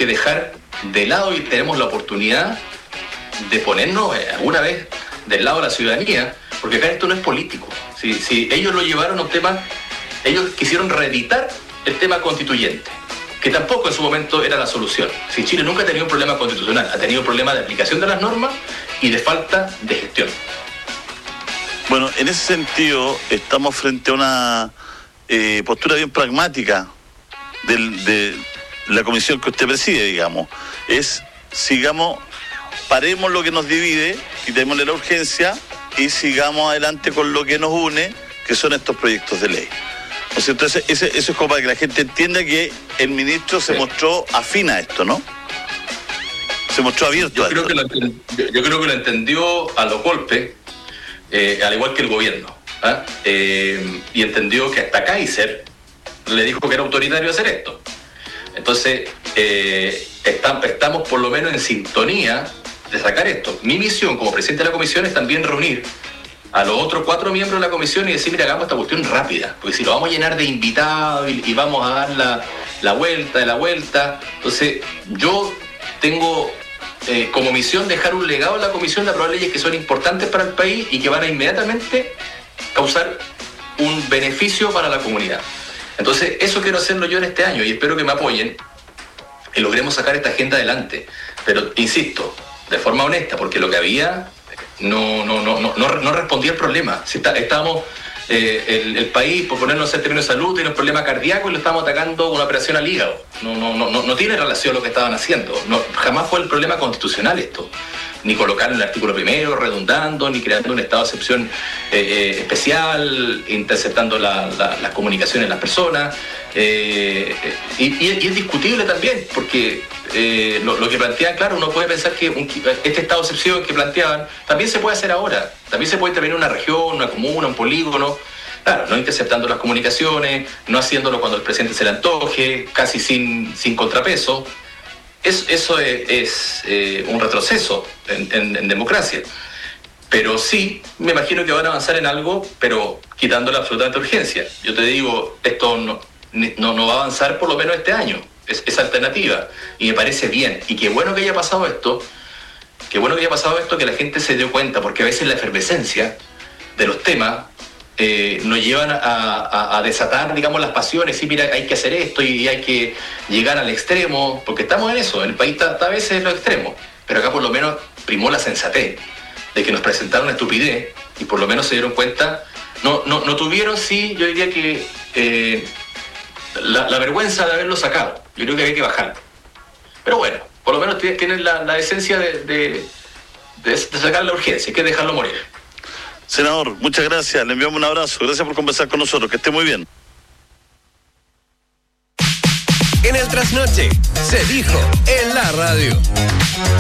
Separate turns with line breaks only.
que dejar de lado y tenemos la oportunidad de ponernos alguna vez del lado de la ciudadanía, porque acá esto no es político. Si ellos lo llevaron a un tema, ellos quisieron reeditar el tema constituyente, que tampoco en su momento era la solución. Si Chile nunca ha tenido un problema constitucional, ha tenido un problema de aplicación de las normas y de falta de gestión.
Bueno, en ese sentido estamos frente a una postura bien pragmática de la comisión que usted preside, digamos. Paremos lo que nos divide, quitémosle la urgencia y sigamos adelante con lo que nos une, que son estos proyectos de ley. Entonces, eso es como para que la gente entienda que el ministro se mostró afín a esto, ¿no? Se mostró abierto.
Yo creo que lo entendió a los golpes, al igual que el gobierno. Y entendió que hasta Kaiser le dijo que era autoritario hacer esto. Entonces, estamos por lo menos en sintonía de sacar esto. Mi misión como presidente de la comisión es también reunir a los otros 4 miembros de la comisión y decir, mira, hagamos esta cuestión rápida, porque si lo vamos a llenar de invitados y vamos a dar la vuelta, entonces yo tengo como misión dejar un legado en la comisión de aprobar leyes que son importantes para el país y que van a inmediatamente causar un beneficio para la comunidad. Entonces eso quiero hacerlo yo en este año y espero que me apoyen y logremos sacar esta agenda adelante, pero insisto, de forma honesta, porque lo que había no respondía al problema. Si estábamos, el país, por ponernos en términos de salud, tiene un problema cardíaco y lo estamos atacando con una operación al hígado. No tiene relación lo que estaban haciendo. Jamás fue el problema constitucional esto. Ni colocar el artículo primero, redundando, ni creando un estado de excepción especial, interceptando las comunicaciones de las personas. Y es discutible también, porque lo que plantean, claro, uno puede pensar que este estado de excepción que planteaban también se puede hacer ahora. También se puede intervenir una región, una comuna, un polígono. Claro, no interceptando las comunicaciones, no haciéndolo cuando el presidente se le antoje, casi sin contrapeso. Eso es un retroceso en democracia. Pero sí, me imagino que van a avanzar en algo, pero quitándole absolutamente urgencia. Yo te digo, esto no va a avanzar por lo menos este año. Es alternativa. Y me parece bien. Y qué bueno que haya pasado esto. Qué bueno que haya pasado esto, que la gente se dio cuenta, porque a veces la efervescencia de los temas nos llevan a desatar, digamos, las pasiones. Sí, mira, hay que hacer esto y hay que llegar al extremo, porque estamos en eso. El país está a veces en los extremos, pero acá por lo menos primó la sensatez de que nos presentaron una estupidez y por lo menos se dieron cuenta. No tuvieron, sí, yo diría que la vergüenza de haberlo sacado. Yo creo que hay que bajarlo. Pero bueno, por lo menos tienen la esencia de sacar la urgencia, hay que dejarlo morir.
Senador, muchas gracias, le enviamos un abrazo, gracias por conversar con nosotros, que esté muy bien.
En el Trasnoche se dijo en la radio.